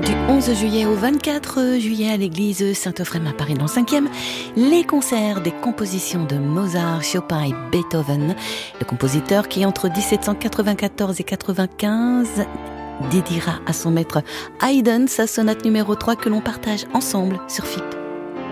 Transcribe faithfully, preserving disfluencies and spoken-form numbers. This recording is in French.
Du onze juillet au vingt-quatre juillet à l'église Saint-Euphrème à Paris dans le cinquième, les concerts des compositions de Mozart, Chopin et Beethoven. Le compositeur qui, entre dix-sept cent quatre-vingt-quatorze et quatre-vingt-quinze, dédiera à son maître Haydn sa sonate numéro trois que l'on partage ensemble sur F I P.